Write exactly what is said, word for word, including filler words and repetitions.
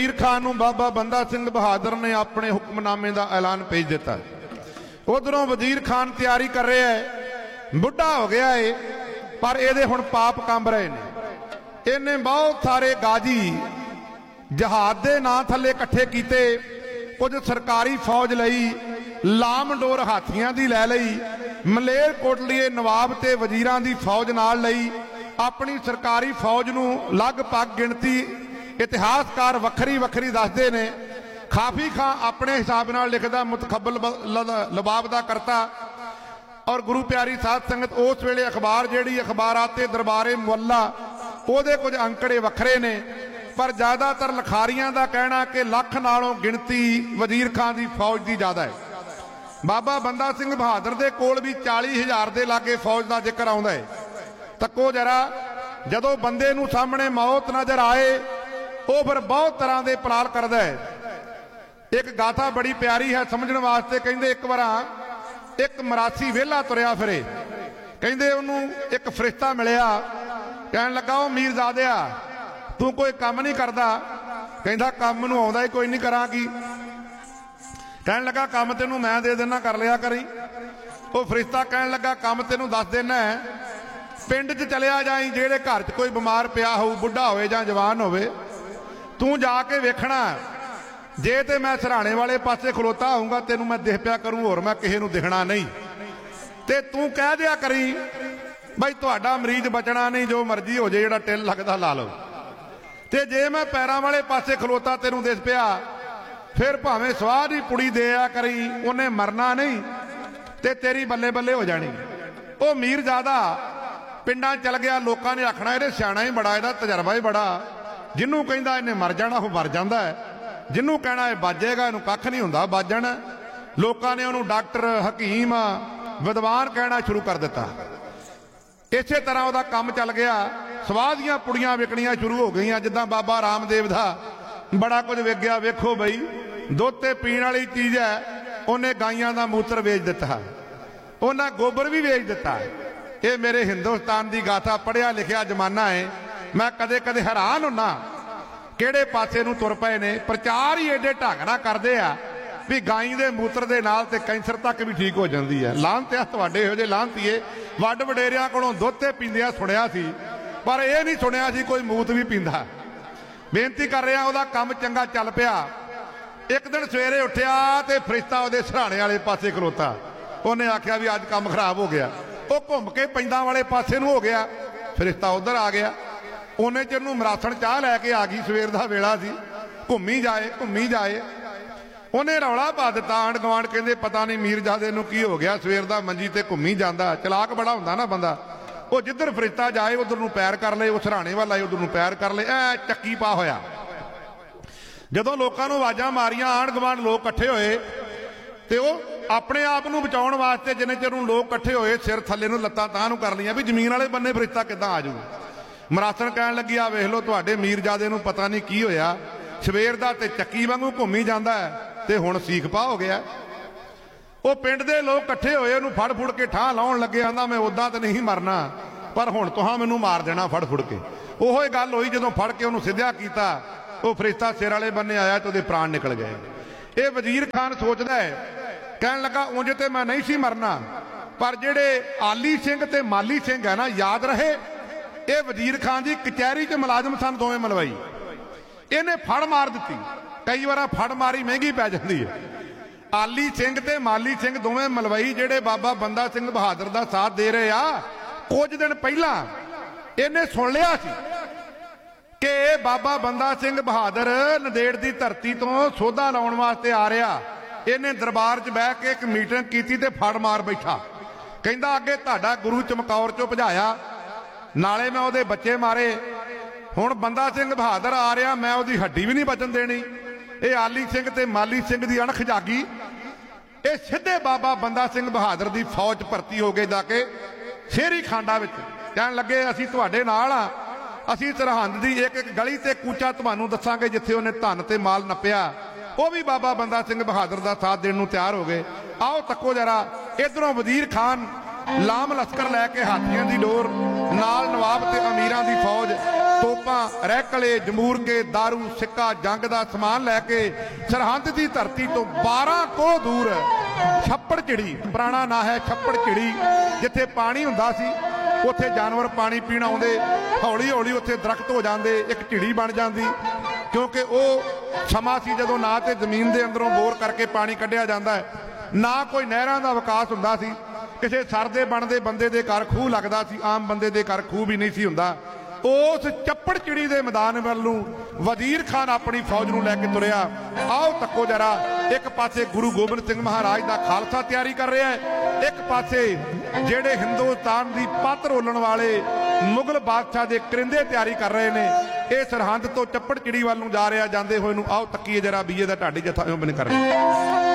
वजीर खान नूं बाबा बंदा सिंह बहादुर ने अपने हुक्मनामे का ऐलान भेज दिता। उधरों वजीर खान तैयारी कर रहा है, बुढ़ा हो गया है पर ये हुण पाप कंब रहे ने। इन्हें बहुत सारे गाजी जहाज के नां थले इकट्ठे किए, कुछ सरकारी फौज लई लाम डोर हाथियां दी लै लई, मलेर कोटलीए नवाब ते वजीरां दी फौज नाल लई। अपनी सरकारी फौज नूं लगभग गिणती इतिहासकार वखरी वखरी दसदे ने। खाफी खां अपने हिसाब नाल लिखदा मुतखबल लबाब दा करता और गुरु प्यारी साध संगत उस वेले अखबार जिहड़ी अखबाराते दरबारे मुअल्ला ਉਹਦੇ कुछ अंकड़े वखरे ने, पर ज़्यादातर लखारियां दा कहना कि लख नालों गिणती वजीर खान की फौज की ज़्यादा है। बाबा बंदा सिंह बहादुर दे कोल भी चाली हज़ार के लागे फौज का जिक्र आउंदा है। तको जरा जदों बंदे नूं सामने मौत नज़र आए वो फिर बहुत तरह के पलाल करदा है। एक गाथा बड़ी प्यारी है समझण वास्ते। कहंदे एक बार एक मरासी वेला तुरिया फिरे, कहंदे उन्होंने एक फरिश्ता मिलिया, कहन लगा वो मीरजादिया तू कोई काम नहीं करता? कहंदा काम मैनूं आउंदा ही कोई नहीं, करा की? कहन लगा काम तेनों मैं दे देना, कर लिया करी। वो फरिश्ता कहन लगा काम तेनों दस देना है, पिंड च चलिया जाई, जेड़े घर च कोई बीमार पिया हो, बुढ़ा होवे जां जवान होवे, तू जाके वेखना, जे ते मैं सराणे वाले पासे खलोता आऊँगा तेनों मैं दिख पिया करूँ, होर मैं किसी नूं दिखना नहीं। ते तू कह दिया करी बई तुहाडा मरीज बचना नहीं, जो मर्जी हो जाए, जिहड़ा टिल लगदा ला लो। ते जे मैं पैरां वाले पासे खलोता तेनों दिस पिया, फिर भावें स्वाह दी पुड़ी दे आ करी, उन्हें मरना नहीं ते तेरी बल्ले बल्ले हो जानी। वो मीरजादा पिंडां चल गया, लोगों ने आखना इहदे सियाणा ही बड़ा, इहदा तजर्बा ही बड़ा, जिन्हों कहंदा इन्हें मर जाना वो मर जाता है, जिन्हों कहना यह बाजेगा इनू कख नहीं हुंदा बच जाना। लोगों ने उन्होंने डॉक्टर हकीम विद्वान कहना शुरू कर दिता। इसे तरह वह काम चल गया। स्वाह दियां पुड़ियां विकणियां शुरू हो गई, जिद्दां बाबा रामदेव का बड़ा कुछ विक गया। वेखो बई दुध ते पीण वाली चीज़ है, उन्हें गाइयां का मूत्र वेच दिता, उन्हें गोबर भी वेच दिता। ये मेरे हिंदुस्तान की गाथा पढ़िया लिखिया जमाना है। मैं कदे कदे हैरान होना किहड़े पासे नूं तुर पए ने। प्रचार ही एडे ढंग करते आ भी गाई दे मूत्र दे नाल ते कैंसर तक भी ठीक हो जाती है। लाहनतिया तुहाडे इहो जिहे लाहनतीए वड्ड वडेरियां कोलों दुध ते पींदियां सुनिया सी, पर यह नहीं सुनिया सी कोई मूत भी पींदा। बेनती कर रहा वह काम चंगा चल पिया। एक दिन सवेरे उठिया तो फरिश्ता वो सराणे वाले पासे खलोता, उन्हें आख्या भी अज काम खराब हो गया। वो घूम के पिंडां वाले पासे नूं हो गया, फरिश्ता उधर आ गया। उन्हें चिर नूं मरासण चाह लैके आ गई, सवेर का वेला सी, घूमी जाए घूमी जाए। उन्हें रौला पा दिता, आंढ गवांढ कहंदे पता नहीं मीरजादे नूं की हो गया, सवेर का मंजी ते घूमी जांदा। चलाक बड़ा हुंदा ना बंदा, वो जिधर फरिश्ता जाए उधर नूं पैर कर ले, उस सराणे वाल आए उधर नूं पैर कर ले, ऐ चक्की पा होया। जदों लोकां नूं आवाज़ां मारियां, आंढ गवांढ लोग इकट्ठे होए ते वो अपने आप नूं बचाउण वास्ते जिन्ने चिर नूं लोग इकट्ठे होए सिर थल्ले नूं लत्तां तां नूं कर लईआं भी जमीन वाले बन्ने फरिश्ता किद्दां आ जाऊ। मरासण कहण लगी आ वेख लो तुहाडे मीरजादे नूं पता नहीं की होया, सवेर दा ते चक्की वांगू घूमी जांदा है ते हुण सीख पा हो गया। वो पिंड दे लोग इकट्ठे होए, उहनूं फड़ फुड़ के ठाह लाउण लगे, आंदा मैं उदां ते नहीं मरना पर हुण तुहां मैनूं मार देना फड़ फुड़ के। ओहो गल होई जदों फड़ के उहनूं सिद्धा कीता, वो फरिश्ता सिर वाले बन्ने आया तो उहदे प्राण निकल गए। ये वजीर खान सोचदा है, कहण लगा उंज ते मैं नहीं सी मरना, पर जिहड़े आली सिंह ते माली सिंह है ना, याद रहे ये वजीर खान की कचहरी च मुलाजम सन दोवें मलवाई। इन्हें फड़ मार दी, कई बार फड़ मारी महंगी पै जाती है। आली सिंह ते माली सिंह दोवें मलवई जिहड़े बाबा बंदा सिंह बहादुर का साथ दे रहे आ, कुछ दिन पहला इन्हें सुन लिया सी कि बाबा बंदा सिंह बहादुर नदेड़ की धरती तो सोधा लाउण वास्ते आ रहा। इन्हें दरबार च बह के एक मीटिंग की ते फड़ मार बैठा, कहंदा अगे तुहाडा गुरु चमकौर चों भजाया, नाले मैं उहदे बच्चे मारे, हुण बंदा सिंह बहादुर आ रहा, मैं उहदी हड्डी भी नहीं बचन देनी। ये आली सिंह ते माली सिंह की अणख जागी, ये सीधे बाबा बंदा सिंह बहादुर की फौज भर्ती हो गए जाके शेरी खांडा विच। कहण लगे असीं तुहाडे नाल आ, असीं सरहंद की एक एक गली ते कूचा तुहानूं दस्सांगे जिथे उन्हें धन ते माल नप्पिया, वो भी बाबा बंदा सिंह बहादुर का साथ देने नूं तैयार हो गए। आओ तक्को जरा, इधरों वजीर खान लाम लश्कर लैके हाथियों की डोर नाल नवाब ते अमीरां दी फौज तोपां रैकले जमूर के दारू सिक्का जंग दा समान लैके सरहद की धरती तो बारह कोह दूर छप्पड़ चिड़ी, पुराना ना है छप्पड़ चिड़ी, जिथे पानी हुंदा सी उत्थे जानवर पानी पीण आउंदे, हौली हौली उत्थे दरख्त हो जाते, एक झिड़ी बन जाती, क्योंकि वो समा सी जदों ना तो जमीन के अंदरों बोर करके पानी कढ़िया जाता है, ना कोई नहरां दा विकास हुंदा सी, किसी सरदे बनदे बंदे दे घर खूह लगदा सी, आम बंदे दे घर खूह भी नहीं सी हुंदा। उस चप्पड़ चिड़ी के मैदान वालों वजीर खान अपनी फौज नूं लैके तुरिया। आओ तक्को जरा, एक पासे गुरु गोबिंद सिंह महाराज का खालसा तैयारी कर रहा है, एक पासे जेड़े हिंदुस्तान की पत रोलण वाले मुगल बादशाह के करिंदे तैयारी कर रहे हैं। ये सरहद तो चप्पड़ चिड़ी वालों जा रहा जाते हुए। आओ तक्कीए जरा बीए का ढाडी जत्था बन कर